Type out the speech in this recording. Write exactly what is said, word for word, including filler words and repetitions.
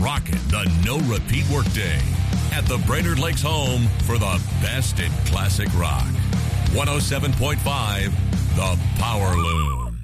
rocking the no-repeat workday at the Brainerd Lakes home for the best in classic rock. one oh seven point five, The Power Loom.